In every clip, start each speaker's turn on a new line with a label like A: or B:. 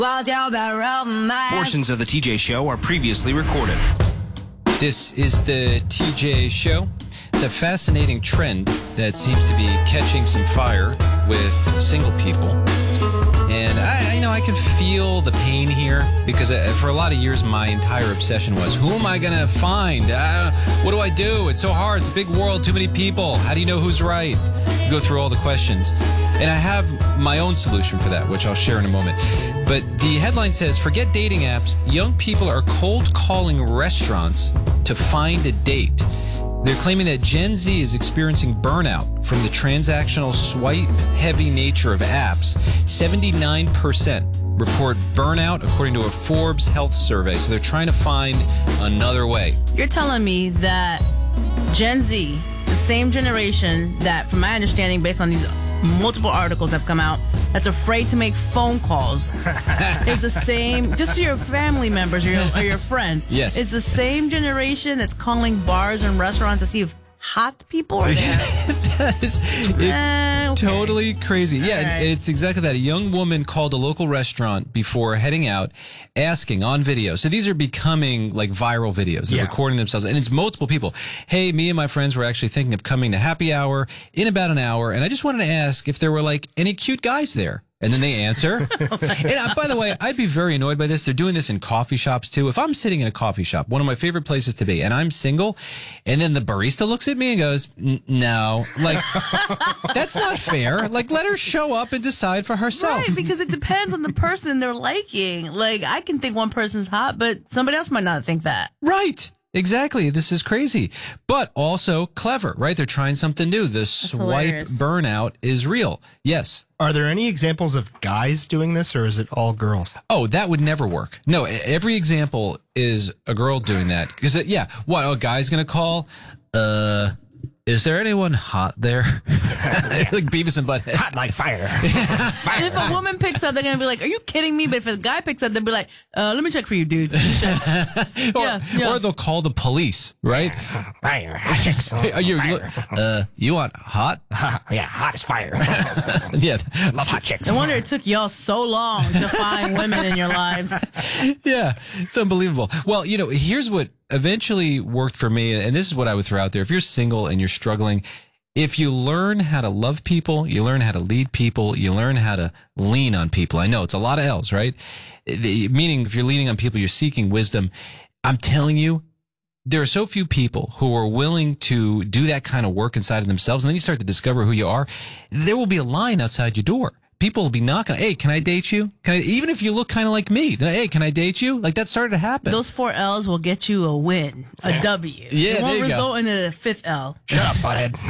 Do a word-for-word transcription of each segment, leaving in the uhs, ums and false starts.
A: Portions of the T J Show are previously recorded.
B: This is the T J Show. It's a fascinating trend that seems to be catching some fire with single people. And I, you know, I can feel the pain here because for a lot of years, my entire obsession was, who am I going to find? I don't, what do I do? It's so hard. It's a big world, too many people. How do you know who's right? You go through all the questions. And I have my own solution for that, which I'll share in a moment. But the headline says, forget dating apps. Young people are cold calling restaurants to find a date. They're claiming that Gen Z is experiencing burnout from the transactional swipe-heavy nature of apps. seventy-nine percent report burnout, according to a Forbes health survey. So they're trying to find another way.
C: You're telling me that Gen Z, the same generation that, from my understanding, based on these multiple articles that have come out, that's afraid to make phone calls, is the same, just to your family members or your, or your friends.
B: Yes.
C: It's the same generation that's calling bars and restaurants to see if hot people are there.
B: That is, it's
C: Uh, okay.
B: totally crazy. Yeah,
C: right.
B: it's exactly that. A young woman called a local restaurant before heading out, asking on video. So these are becoming like viral videos. They're
D: Yeah.
B: recording themselves, and it's multiple people. Hey, me and my friends were actually thinking of coming to happy hour in about an hour, and I just wanted to ask if there were like any cute guys there. And then they answer. And uh, by the way, I'd be very annoyed by this. They're doing this in coffee shops too. If I'm sitting in a coffee shop, one of my favorite places to be, and I'm single, and then the barista looks at me and goes, no, like, that's not fair. Like, let her show up and decide for herself.
C: Right, because it depends on the person they're liking. Like, I can think one person's hot, but somebody else might not think that.
B: Right. Exactly. This is crazy, but also clever, right? They're trying something new. The swipe
C: hilarious.
B: burnout is real. Yes.
D: Are there any examples of guys doing this, or is it all girls?
B: Oh, that would never work. No, every example is a girl doing that. Because, yeah, what, a guy's going to call? Uh, is there anyone hot there? Like Beavis and Butthead.
D: Hot like fire.
C: And if a woman picks up, they're going to be like, are you kidding me? But if a guy picks up, they'll be like, uh, let me check for you, dude. Let me check.
B: or,
C: yeah, yeah.
B: or they'll call the police, right?
D: Fire. Hot chicks.
B: Hey, are you,
D: Fire.
B: uh, you want hot?
D: Yeah, hot as fire.
B: Yeah.
D: Love hot chicks.
C: No wonder it took y'all so long to find women in your lives.
B: Yeah, it's unbelievable. Well, you know, here's what eventually worked for me, and this is what I would throw out there. If you're single and you're struggling, if you learn how to love people, you learn how to lead people, you learn how to lean on people. I know it's a lot of L's, right? The, meaning if you're leaning on people, you're seeking wisdom. I'm telling you, there are so few people who are willing to do that kind of work inside of themselves. And then you start to discover who you are. There will be a line outside your door. People will be knocking. Hey, can I date you? Can I, even if you look kind of like me. Hey, can I date you? Like that started to happen.
C: Those four L's will get you a win, a W.
B: Yeah,
C: it won't
B: there you go.
C: result in a fifth L.
D: Shut up,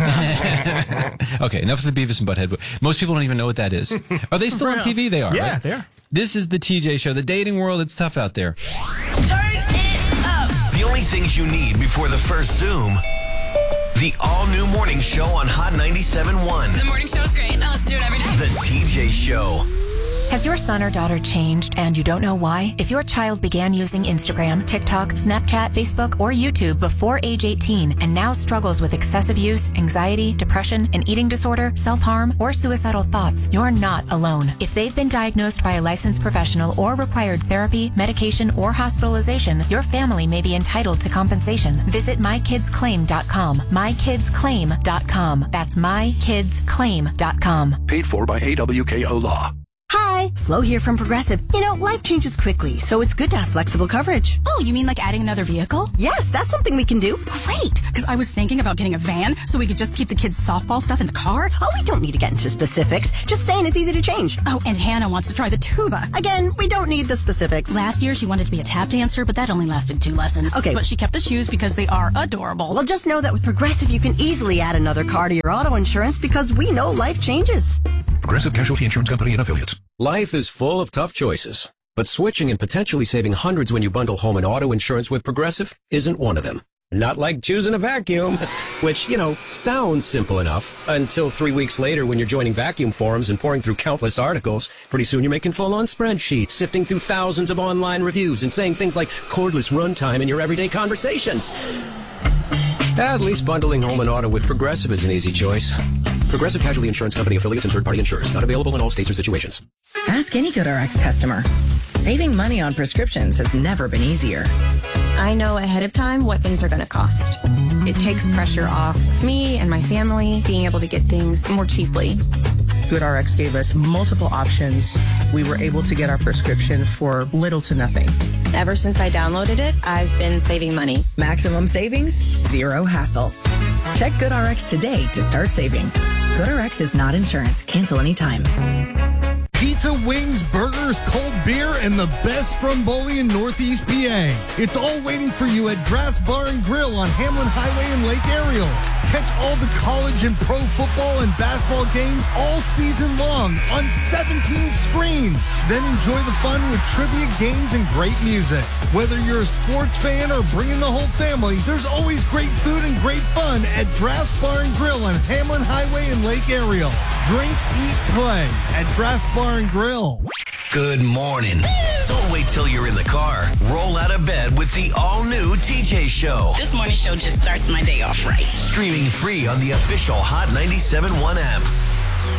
D: butthead.
B: Okay, enough of the Beavis and Butthead. Most people don't even know what that is. Are they still on T V? They are,
D: Yeah,
B: right?
D: they are.
B: This is the T J Show. The dating world, it's tough out there.
E: Turn it up. The only things you need before the first Zoom. The all-new morning show on Hot ninety-seven point one.
F: The morning show is great. I listen to it every day.
E: The T J Show.
G: Has your son or daughter changed and you don't know why? If your child began using Instagram, TikTok, Snapchat, Facebook, or YouTube before age eighteen and now struggles with excessive use, anxiety, depression, an eating disorder, self-harm, or suicidal thoughts, you're not alone. If they've been diagnosed by a licensed professional or required therapy, medication, or hospitalization, your family may be entitled to compensation. Visit my kids claim dot com. my kids claim dot com. That's my kids claim dot com.
H: Paid for by A W K O Law.
I: Hi, Flo here from Progressive. You know, life changes quickly, so it's good to have flexible coverage.
F: Oh, you mean like adding another vehicle?
I: Yes, that's something we can do.
F: Great, because I was thinking about getting a van so we could just keep the kids' softball stuff in the car.
I: Oh, we don't need to get into specifics. Just saying it's easy to change.
F: Oh, and Hannah wants to try the tuba.
I: Again, we don't need the specifics.
F: Last year, she wanted to be a tap dancer, but that only lasted two lessons.
I: Okay.
F: But she kept the shoes because they are adorable.
I: Well, just know that with Progressive, you can easily add another car to your auto insurance because we know life changes.
H: Progressive Casualty Insurance Company and Affiliates.
J: Life is full of tough choices, but switching and potentially saving hundreds when you bundle home and auto insurance with Progressive isn't one of them. Not like choosing a vacuum, which, you know, sounds simple enough until three weeks later when you're joining vacuum forums and pouring through countless articles. Pretty soon you're making full-on spreadsheets, sifting through thousands of online reviews and saying things like cordless runtime in your everyday conversations. At least bundling home and auto with Progressive is an easy choice. Progressive Casualty Insurance Company affiliates and third-party insurers. Not available in all states or situations.
K: Ask any GoodRx customer. Saving money on prescriptions has never been easier.
L: I know ahead of time what things are going to cost. It takes pressure off me and my family being able to get things more cheaply.
M: GoodRx gave us multiple options. We were able to get our prescription for little to nothing.
L: Ever since I downloaded it, I've been saving money.
K: Maximum savings, zero hassle. Check GoodRx today to start saving. GoodRx is not insurance. Cancel anytime.
N: Pizza, wings, burgers, cold beer, and the best stromboli in Northeast P A. It's all waiting for you at Draft's Bar and Grill on Hamlin Highway in Lake Ariel. Catch all the college and pro football and basketball games all season long on seventeen screens. Then enjoy the fun with trivia, games, and great music. Whether you're a sports fan or bringing the whole family, there's always great food and great fun at Draft's Bar and Grill on Hamlin Highway in Lake Ariel. Drink, eat, play at Draft's Bar and Grill.
E: Good morning. Don't wait till you're in the car. Roll out of bed with the all-new T J Show.
O: This morning show just starts my day off right.
E: Streaming free on the official Hot ninety-seven point one app.